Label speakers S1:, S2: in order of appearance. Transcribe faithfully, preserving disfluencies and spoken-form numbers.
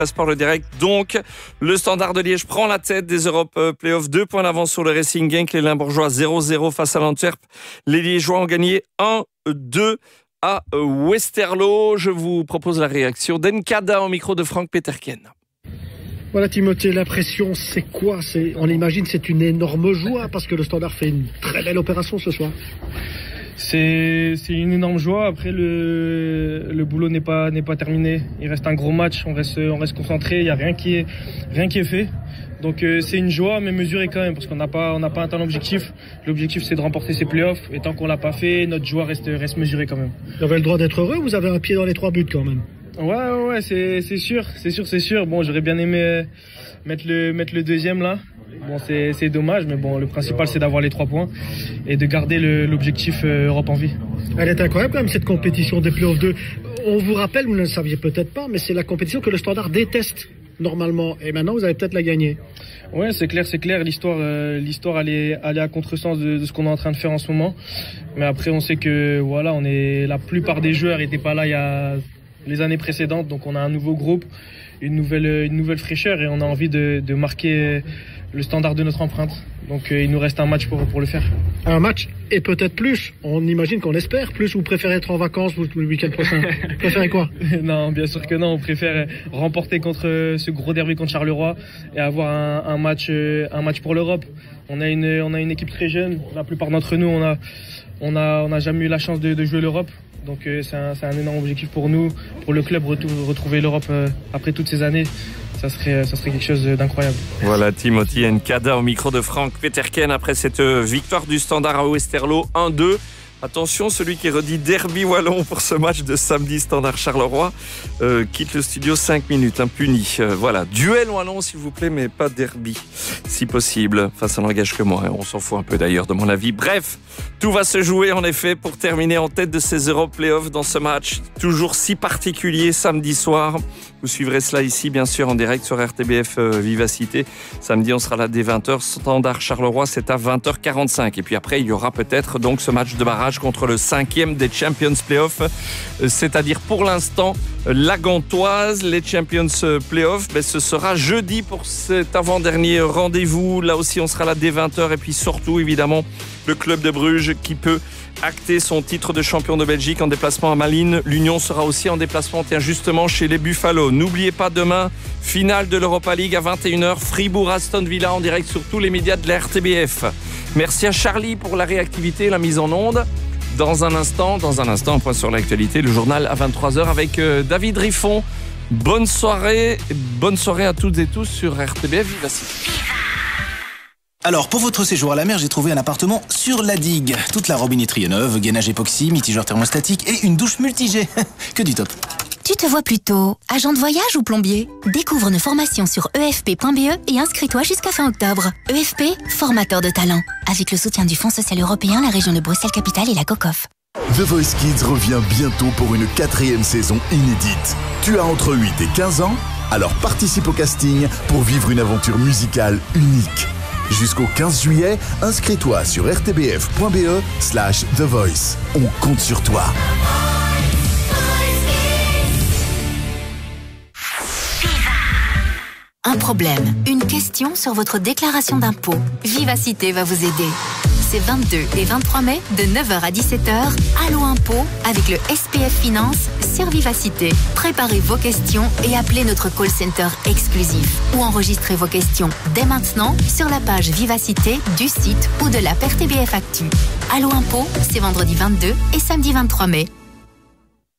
S1: Sport le direct. Donc, le Standard de Liège prend la tête des Europe Playoffs. Deux points d'avance sur le Racing Genk. Les Limbourgeois zéro zéro face à l'Antwerp. Les Liégeois ont gagné un deux à Westerlo. Je vous propose la réaction d'Enkada au micro de Frank Peterken.
S2: Voilà Timothée, l'impression c'est quoi c'est, on imagine c'est une énorme joie parce que le Standard fait une très belle opération ce soir.
S3: C'est, c'est une énorme joie. Après le, le boulot n'est pas, n'est pas terminé. Il reste un gros match, on reste, on reste concentré, il n'y a rien qui est, rien qui est fait. Donc euh, c'est une joie mais mesurée quand même parce qu'on n'a pas, on n'a pas atteint l'objectif. L'objectif c'est de remporter ces playoffs et tant qu'on l'a pas fait, notre joie reste, reste mesurée quand même.
S2: Vous avez le droit d'être heureux, vous avez un pied dans les trois buts quand même.
S3: Ouais, ouais, ouais, c'est, c'est sûr, c'est sûr, c'est sûr. Bon, j'aurais bien aimé euh, mettre le, mettre le deuxième là. Bon, c'est, c'est dommage, mais bon, le principal c'est d'avoir les trois points et de garder le, l'objectif euh, Europe en vie.
S2: Elle est incroyable quand même cette compétition des playoffs deux. On vous rappelle, vous ne le saviez peut-être pas, mais c'est la compétition que le Standard déteste normalement. Et maintenant, vous allez peut-être la gagner.
S3: Ouais, c'est clair, c'est clair. L'histoire, euh, l'histoire, elle est, elle est à contresens de, de ce qu'on est en train de faire en ce moment. Mais après, on sait que voilà, on est, la plupart des joueurs n'étaient pas là il y a les années précédentes, donc on a un nouveau groupe, une nouvelle, une nouvelle fraîcheur et on a envie de, de marquer le standard de notre empreinte. Donc euh, il nous reste un match pour, pour le faire.
S2: Un match et peut-être plus, on imagine qu'on espère plus, ou vous préférez être en vacances vous, le week-end prochain. Vous préférez quoi?
S3: Non, bien sûr que non, on préfère remporter contre ce gros derby contre Charleroi et avoir un, un, match, un match pour l'Europe. On a, une, on a une équipe très jeune, la plupart d'entre nous on a, on a, on a jamais eu la chance de, de jouer l'Europe. Donc euh, c'est, un, c'est un énorme objectif pour nous, pour le club, retou- retrouver l'Europe euh, après toutes ces années. Ça serait, ça serait quelque chose d'incroyable.
S1: Voilà Timothy Nkada au micro de Frank Peterken après cette victoire du Standard à Westerlo un deux. Attention, celui qui redit derby wallon pour ce match de samedi Standard Charleroi euh, quitte le studio cinq minutes, impuni. Euh, voilà, duel wallon s'il vous plaît, mais pas derby, si possible. Enfin, ça n'engage que moi, hein. On s'en fout un peu d'ailleurs de mon avis. Bref, tout va se jouer en effet pour terminer en tête de ces Europe Playoffs dans ce match toujours si particulier samedi soir. Vous suivrez cela ici, bien sûr, en direct sur R T B F euh, Vivacité. Samedi, on sera là dès vingt heures. Standard Charleroi, c'est à vingt heures quarante-cinq. Et puis après, il y aura peut-être donc ce match de barrage contre le cinquième des Champions Playoffs, euh, c'est-à-dire pour l'instant la Gantoise. Les Champions Playoffs, ben, ce sera jeudi pour cet avant-dernier rendez-vous. Là aussi, on sera là dès vingt heures. Et puis surtout, évidemment, le club de Bruges qui peut acter son titre de champion de Belgique en déplacement à Malines. L'Union sera aussi en déplacement, tiens, justement, chez les Buffalo. N'oubliez pas demain, finale de l'Europa League à vingt et une heures, Fribourg-Aston Villa en direct sur tous les médias de la R T B F. Merci à Charlie pour la réactivité et la mise en onde. Dans un instant, dans un instant, un point sur l'actualité, le journal à vingt-trois heures avec euh, David Riffon. Bonne soirée, bonne soirée à toutes et tous sur R T B F Vivacité.
S4: Alors, pour votre séjour à la mer, j'ai trouvé un appartement sur la digue. Toute la robinetterie est neuve, gainage époxy, mitigeur thermostatique et une douche multi-jet. Que du top.
S5: Tu te vois plutôt agent de voyage ou plombier? Découvre nos formations sur E F P point B E et inscris-toi jusqu'à fin octobre. E F P, formateur de talent. Avec le soutien du Fonds social européen, la région de Bruxelles-Capitale et la COCOF.
S6: The Voice Kids revient bientôt pour une quatrième saison inédite. Tu as entre huit et quinze ans? Alors participe au casting pour vivre une aventure musicale unique. Jusqu'au quinze juillet, inscris-toi sur rtbf point be slash The Voice. On compte sur toi.
S5: Un problème, une question sur votre déclaration d'impôt. Vivacité va vous aider. C'est vingt-deux et vingt-trois mai, de neuf heures à dix-sept heures, Allo Impôt avec le S P F Finance sur Vivacité. Préparez vos questions et appelez notre call center exclusif. Ou enregistrez vos questions dès maintenant sur la page Vivacité du site ou de l'app R T B F Actu. Allo Impôt, c'est vendredi vingt-deux et samedi vingt-trois mai.